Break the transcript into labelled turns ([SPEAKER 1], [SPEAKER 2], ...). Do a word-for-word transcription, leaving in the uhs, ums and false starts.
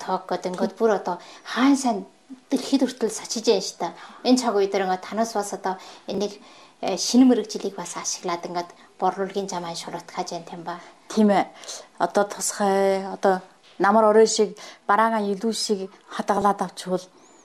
[SPEAKER 1] тоог гэдэг ингээд бүр одоо хаан сайн дэлхийд хүртэл сачиж яан штэ. Энэ цаг үе дээр ингээд танаас бас одоо энийг шинэ мэрэгжлийг бас ашиглаад ингээд борлуулгийн замаа шуруутгаж яан тийм ба.
[SPEAKER 2] Тийм ээ. Одоо тусгай одоо намар орой шиг бараагаа илүү шиг хадгалаад авчвал